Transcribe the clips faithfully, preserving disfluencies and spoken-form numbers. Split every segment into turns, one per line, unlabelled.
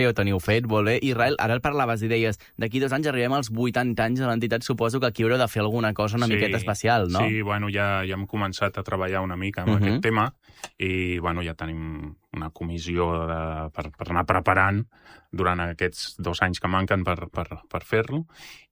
ho teniu fet, molt bé. Israel, ara el parlaves i deies, d'aquí dos anys arribem als vuitanta anys de l'entitat, suposo que aquí haureu de fer alguna cosa una sí, miqueta especial, no?
Sí, bueno, ja, ja hem començat a treballar una mica amb uh -huh. aquest tema i, bueno, ja tenim una comissió de, per, per anar preparant durant aquests dos anys que manquen per, per, per fer-lo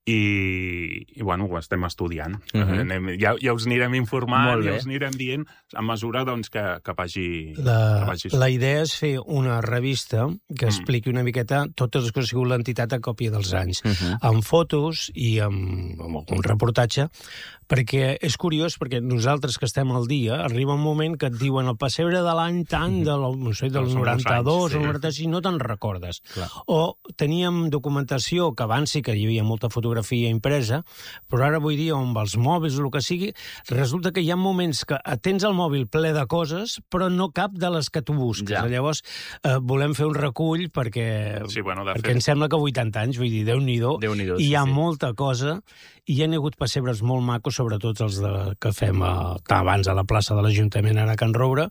i, i, bueno, ho estem estudiant. Uh -huh. Anem, ja, ja us anirem informant, ja us anirem dient a mesura, doncs, que, que vagi...
La,
que vagi...
la idea és fer una revista que expliqui una miqueta totes les coses que ha sigut l'entitat a còpia dels anys, uh -huh. amb fotos i amb, amb algun reportatge, perquè és curiós, perquè nosaltres que estem al dia, arriba un moment que et diuen el pessebre de l'any tant, del, no sé, del noranta-dos, sí. o noranta-sis, no te'n recordes. Clar. O teníem documentació, que abans sí que hi havia molta fotografia impresa, però ara avui dia, amb els mòbils o el que sigui, resulta que hi ha moments que tens el mòbil ple de coses, però no cap de les que tu busques. Ja. Llavors, eh, volem fer un recull perquè, sí, bueno, perquè fet... ens sembla que vuitanta anys, vull dir, Déu-n'hi-do, Déu-n'hi-do i hi ha sí, molta sí. cosa, i hi ha hagut pessebres molt macos, sobretot els de, que fem a, abans a la plaça de l'Ajuntament, ara a Can Roure,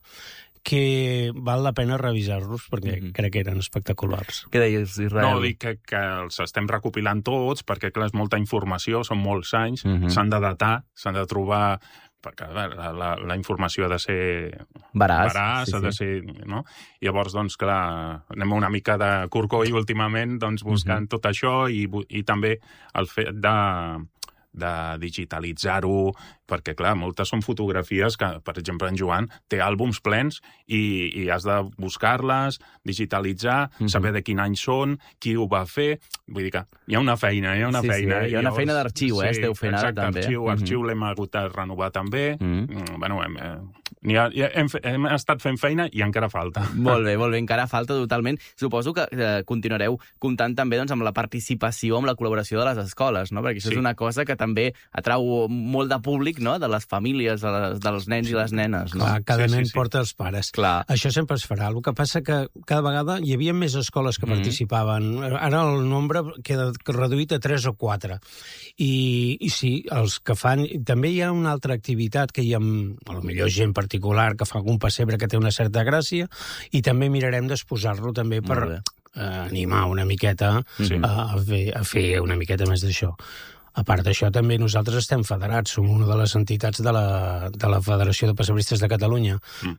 que val la pena revisar-los, perquè mm-hmm. crec que eren espectaculars.
Què deies, Israel?
No, dic que, que els estem recopilant tots, perquè, clar, és molta informació, són molts anys, mm-hmm. s'han de datar, s'han de trobar... perquè la, la, la informació ha de ser
veraç,
veraç sí, ha de ser, no? Llavors, doncs, clar, anem una mica de corcoll últimament, doncs, buscant mm-hmm. tot això i, i també el fet de... de digitalitzar-ho, perquè, clar, moltes són fotografies que, per exemple, en Joan té àlbums plens i, i has de buscar-les, digitalitzar, mm-hmm. saber de quin any són, qui ho va fer... Vull dir que hi ha una feina, hi ha una
sí,
feina.
Sí, hi ha una feina d'arxiu, eh? Sí, esteu fent
exacte,
ara, també.
Arxiu, mm-hmm. arxiu l'hem hagut de renovar, també. Mm-hmm. Bueno, hem, ha, hem, hem estat fent feina i encara falta.
Molt bé, molt bé, encara falta totalment. Suposo que eh, continuareu comptant també doncs, amb la participació, amb la col·laboració de les escoles, no? Perquè això sí. és una cosa que també atrau molt de públic, no?, de les famílies, de les, dels nens i les nenes, no?
Clar, cada
sí,
nen
sí, sí.
porta els pares.
Clar.
Això sempre es farà. El que passa que cada vegada hi havia més escoles que mm-hmm. participaven. Ara el nombre queda reduït a tres o quatre. I, i sí, els que fan... També hi ha una altra activitat que hi ha, potser gent particular que fa algun pessebre que té una certa gràcia, i també mirarem d'exposar-lo també per eh, animar una miqueta sí. a, a, fer, a fer una miqueta més d'això. A part d'això, també nosaltres estem federats, som una de les entitats de la, de la Federació de Pessebristes de Catalunya. Mm.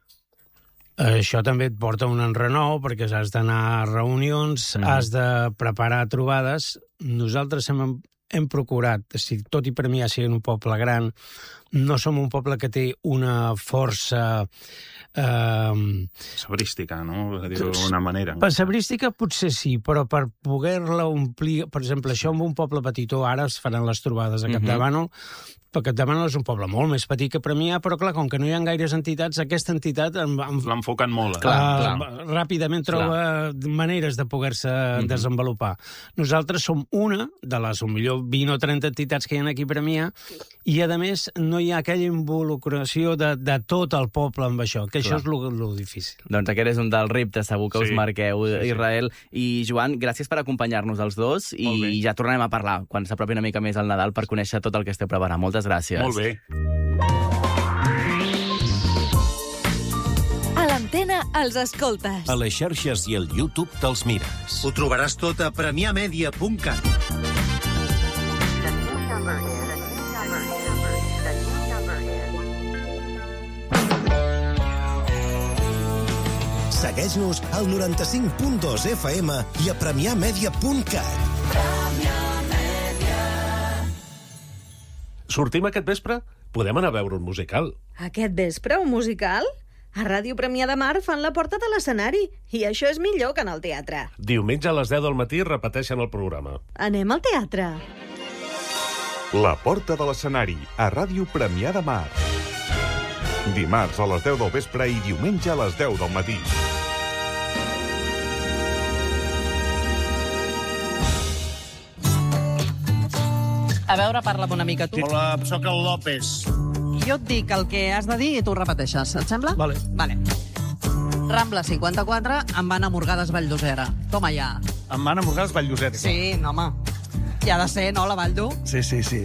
Això també et porta un enrenou, perquè has d'anar a reunions, mm. has de preparar trobades. Nosaltres hem, hem procurat, si tot i Premià sigui un poble gran, no som un poble que té una força... Eh,
Sabrística, no? Dir-ho d'una manera.
Sabrística potser sí, però per poder-la omplir... Per exemple, això en un poble petitó, ara es faran les trobades a Capdavànol, mm-hmm. perquè Capdavànol és un poble molt més petit que Premià, però clar, com que no hi ha gaires entitats, aquesta entitat...
l'enfoquen molt.
Eh? Clar, clar. Ràpidament troba clar. maneres de poder-se mm-hmm. desenvolupar. Nosaltres som una de les, millor, vint o trenta entitats que hi ha aquí a Premià, i a més no hi ha aquella involucració de, de tot el poble amb això, que clar. això és lo difícil.
Doncs aquest és un dels reptes, segur que sí. us marqueu, sí, sí. Israel. I Joan, gràcies per acompanyar-nos els dos, i ja tornarem a parlar quan s'apropi una mica més al Nadal per conèixer tot el que esteu preparant. Moltes gràcies.
Molt bé.
A l'antena els escoltes.
A les xarxes i al YouTube te'ls mires.
Ho trobaràs tot a premiamedia punt cat.
Segueix-nos al noranta-cinc punt dos F M i a premiamedia punt cat.
Sortim aquest vespre? Podem anar a veure un musical.
Aquest vespre, un musical? A Ràdio Premià de Mar fan la porta de l'escenari, i això és millor que en el teatre.
Diumenge a les deu del matí repeteixen el programa.
Anem al teatre.
La porta de l'escenari, a Ràdio Premià de Mar. Dimarts a les deu del vespre i diumenge a les deu del matí.
A veure, parla'm una mica tu.
Hola, sóc el López.
Jo et dic el que has de dir i tu ho repeteixes, et sembla?
Vale.
Vale. Rambla cinquanta-quatre, amb Anna Morgades Valldosera. Toma ja.
Amb Anna Morgades Valldosera.
Sí, no, home. Hi ha de ser, no, la Valldo?
Sí, sí, sí.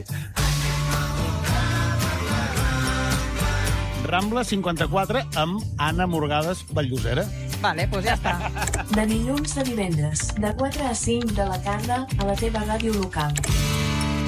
Rambla cinquanta-quatre amb Anna Morgades Valldosera.
Vale, doncs ja està.
De dilluns a divendres, de quatre a cinc de la tarda, a la teva ràdio local.